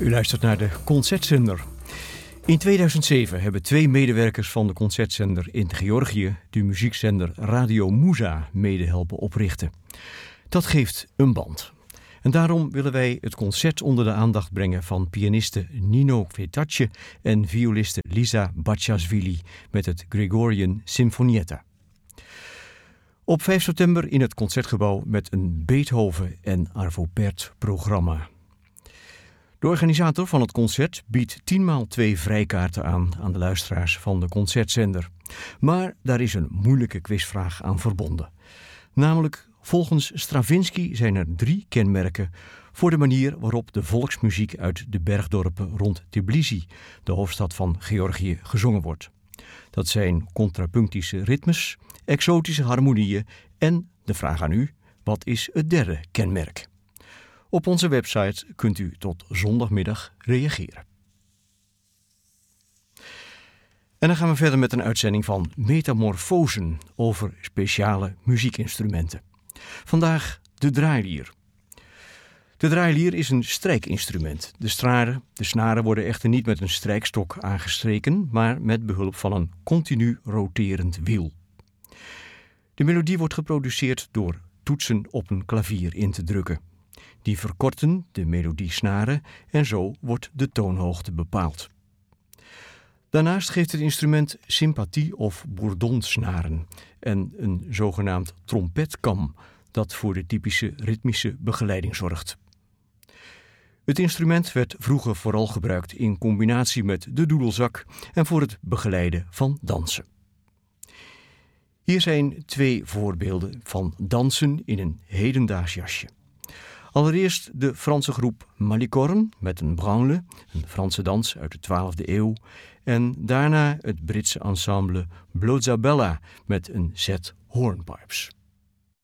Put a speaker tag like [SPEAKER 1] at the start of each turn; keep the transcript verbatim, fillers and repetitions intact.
[SPEAKER 1] U luistert naar de Concertzender. In tweeduizend zeven hebben twee medewerkers van de Concertzender in Georgië de muziekzender Radio Musa mede helpen oprichten. Dat geeft een band. En daarom willen wij het concert onder de aandacht brengen van pianiste Nino Kvetatje en violiste Lisa Bachashvili met het Gregorian Sinfonietta. Op vijf september in het Concertgebouw met een Beethoven en Arvo Pärt programma. De organisator van het concert biedt tienmaal twee vrijkaarten aan aan de luisteraars van de Concertzender. Maar daar is een moeilijke quizvraag aan verbonden. Namelijk, volgens Stravinsky zijn er drie kenmerken voor de manier waarop de volksmuziek uit de bergdorpen rond Tbilisi, de hoofdstad van Georgië, gezongen wordt. Dat zijn contrapunctische ritmes, exotische harmonieën en, de vraag aan u, wat is het derde kenmerk? Op onze website kunt u tot zondagmiddag reageren. En dan gaan we verder met een uitzending van Metamorfosen over speciale muziekinstrumenten. Vandaag de draailier. De draailier is een strijkinstrument. De snaren, de snaren worden echter niet met een strijkstok aangestreken, maar met behulp van een continu roterend wiel. De melodie wordt geproduceerd door toetsen op een klavier in te drukken. Die verkorten de melodiesnaren en zo wordt de toonhoogte bepaald. Daarnaast geeft het instrument sympathie- of bourdonsnaren en een zogenaamd trompetkam dat voor de typische ritmische begeleiding zorgt. Het instrument werd vroeger vooral gebruikt in combinatie met de doedelzak en voor het begeleiden van dansen. Hier zijn twee voorbeelden van dansen in een hedendaags jasje. Allereerst de Franse groep Malicorne met een branle, een Franse dans uit de twaalfde eeuw. En daarna het Britse ensemble Blozabella met een set hornpipes.